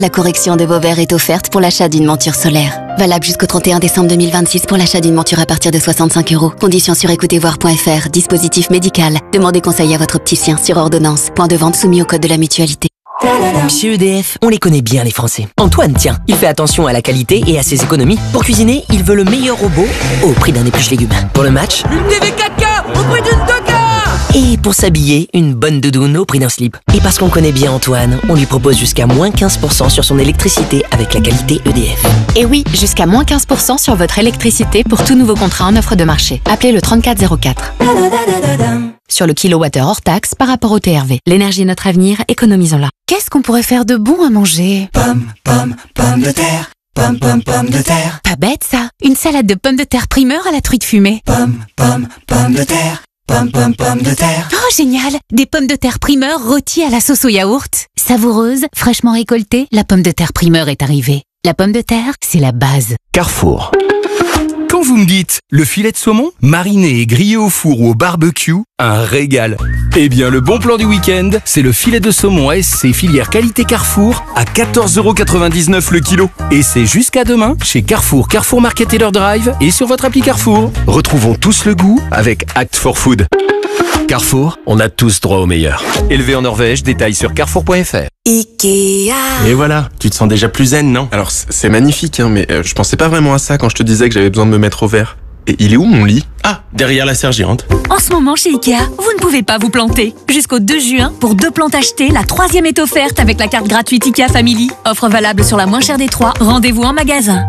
La correction de vos verres est offerte pour l'achat d'une monture solaire. Valable jusqu'au 31 décembre 2026 pour l'achat d'une monture à partir de 65 €. Conditions sur écoutezvoir.fr. Dispositif médical. Demandez conseil à votre opticien sur ordonnance. Point de vente soumis au code de la mutualité. Chez EDF, on les connaît bien les Français. Antoine, tiens, il fait attention à la qualité et à ses économies. Pour cuisiner, il veut le meilleur robot au prix d'un épluche légumes. Pour le match, une TV 4K au prix d'une 2K. Et pour s'habiller, une bonne doudoune au prix d'un slip. Et parce qu'on connaît bien Antoine, on lui propose jusqu'à moins 15% sur son électricité avec la qualité EDF. Et oui, jusqu'à moins 15% sur votre électricité pour tout nouveau contrat en offre de marché. Appelez le 3404. Sur le kilowattheure hors taxe par rapport au TRV. L'énergie est notre avenir, économisons-la. Qu'est-ce qu'on pourrait faire de bon à manger? Pommes de terre. Pommes de terre. Pas bête ça. Une salade de pommes de terre primeur à la truite fumée. Pommes de terre. Pommes de terre. Oh génial. Des pommes de terre primeur rôties à la sauce au yaourt. Savoureuse, fraîchement récoltée, la pomme de terre primeur est arrivée. La pomme de terre, c'est la base. Carrefour. Quand vous me dites le filet de saumon, mariné et grillé au four ou au barbecue, un régal. Eh bien, le bon plan du week-end, c'est le filet de saumon SC filière qualité Carrefour à 14,99 € le kilo. Et c'est jusqu'à demain chez Carrefour, Carrefour Market et leur Drive et sur votre appli Carrefour. Retrouvons tous le goût avec Act for Food. Carrefour, on a tous droit au meilleur. Élevé en Norvège, détails sur carrefour.fr. Ikea. Et voilà, tu te sens déjà plus zen, non? Alors c'est magnifique, hein, mais je pensais pas vraiment à ça quand je te disais que j'avais besoin de me mettre au vert. Et il est où mon lit? Ah, derrière la serre géante. En ce moment chez Ikea, vous ne pouvez pas vous planter. Jusqu'au 2 juin, pour 2 plantes achetées, la 3e est offerte avec la carte gratuite Ikea Family. Offre valable sur la moins chère des 3. Rendez-vous en magasin.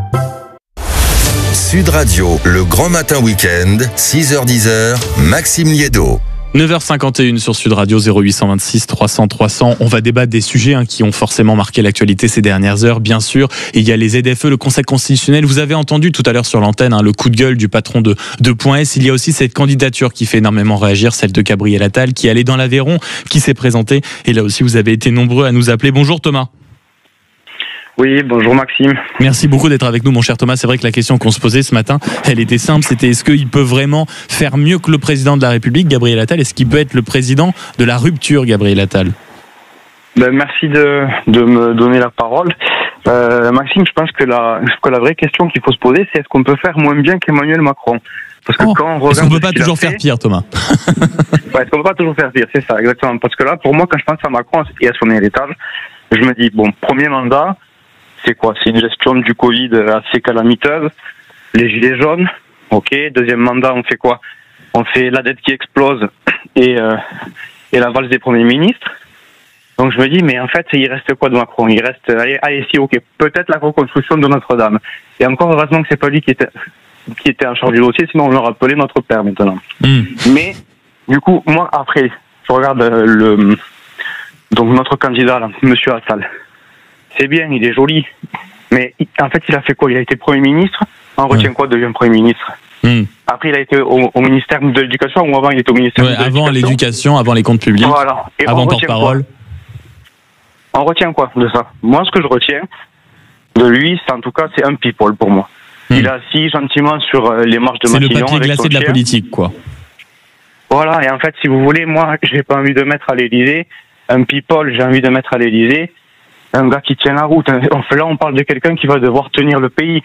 Sud Radio, le grand matin week-end, 6h-10h, Maxime Liédo. 9h51 sur Sud Radio, 0826 300 300. On va débattre des sujets qui ont forcément marqué l'actualité ces dernières heures, bien sûr. Et il y a les ZFE, le Conseil constitutionnel. Vous avez entendu tout à l'heure sur l'antenne le coup de gueule du patron de Point S. Il y a aussi cette candidature qui fait énormément réagir, celle de Gabriel Attal, qui allait dans l'Aveyron, qui s'est présentée. Et là aussi, vous avez été nombreux à nous appeler. Bonjour Thomas. Oui, bonjour Maxime. Merci beaucoup d'être avec nous, mon cher Thomas. C'est vrai que la question qu'on se posait ce matin, elle était simple. C'était est-ce qu'il peut vraiment faire mieux que le président de la République, Gabriel Attal? Est-ce qu'il peut être le président de la rupture, Gabriel Attal? Merci de me donner la parole. Maxime, je pense que la vraie question qu'il faut se poser, c'est est-ce qu'on peut faire moins bien qu'Emmanuel Macron? Parce que quand on regarde, est-ce qu'on peut pas toujours faire pire, Thomas? Ouais, est-ce qu'on peut pas toujours faire pire? C'est ça, exactement. Parce que là, pour moi, quand je pense à Macron et à son héritage, je me dis, bon, premier mandat, c'est quoi? C'est une gestion du Covid assez calamiteuse. Les gilets jaunes, ok. Deuxième mandat, on fait quoi? On fait la dette qui explose et la valse des premiers ministres. Donc je me dis, mais en fait, il reste quoi de Macron? Il reste, allez, si, ok, peut-être la reconstruction de Notre-Dame. Et encore heureusement que c'est pas lui qui était en charge du dossier, sinon on l'aurait appelé notre père maintenant. Mais du coup, moi après, je regarde donc notre candidat là, Monsieur Attal. C'est bien, il est joli, mais en fait, il a fait quoi? Il a été Premier ministre. On retient quoi devient Premier ministre? Après, il a été au ministère de l'Éducation, ou avant, il était au ministère de l'Éducation. Avant l'éducation, avant les comptes publics, voilà. Et avant porte-parole. On retient quoi de ça? Moi, ce que je retiens de lui, c'est en tout cas, c'est un people pour moi. Il est assis gentiment sur les marches de Matignon. C'est le papier glacé de la politique, quoi. Voilà, et en fait, si vous voulez, moi, j'ai pas envie de mettre à l'Élysée un people, j'ai envie de mettre à l'Élysée un gars qui tient la route. Là, on parle de quelqu'un qui va devoir tenir le pays.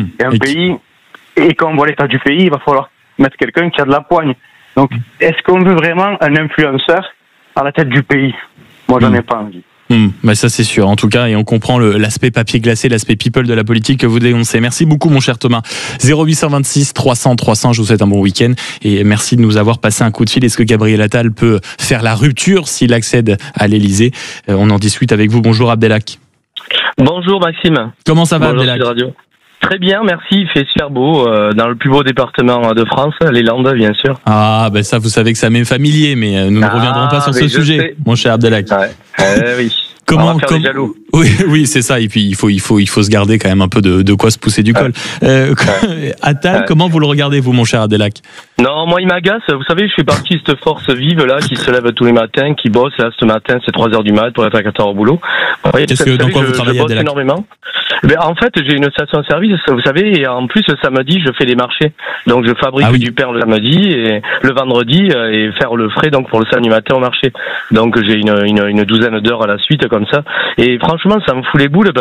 Et quand on voit l'état du pays, il va falloir mettre quelqu'un qui a de la poigne. Donc, est-ce qu'on veut vraiment un influenceur à la tête du pays? Moi, j'en ai pas envie. Mais ça c'est sûr, en tout cas, et on comprend l'aspect papier glacé, l'aspect people de la politique que vous dénoncez. Merci beaucoup mon cher Thomas. 0826 300 300, je vous souhaite un bon week-end et merci de nous avoir passé un coup de fil. Est-ce que Gabriel Attal peut faire la rupture s'il accède à l'Elysée? On en discute avec vous. Bonjour Abdelhak. Bonjour Maxime. Comment ça va Abdelhak? Très bien, merci. Il fait super beau dans le plus beau département de France, les Landes, bien sûr. Ah, ben ça, vous savez que ça m'est familier, mais nous ne reviendrons pas sur ce sujet, mon cher Abdelhak. Oui. Comment jaloux. Oui, c'est ça. Et puis il faut se garder quand même un peu de quoi se pousser du col. Attal, comment vous le regardez vous, mon cher Abdelhak? Non, moi il m'agace. Vous savez, je fais partie de cette force vive là qui se lève tous les matins, qui bosse. Là, ce matin, c'est 3h du mat pour être à 4h au boulot. Dans quoi vous travaillez, Abdelhak? Énormément. En fait, j'ai une station-service, vous savez, et en plus le samedi, je fais les marchés. Donc je fabrique du pain le samedi et le vendredi et faire le frais donc pour le samedi matin au marché. Donc j'ai une douzaine d'heures à la suite comme ça. Et franchement, franchement, ça me fout les boules.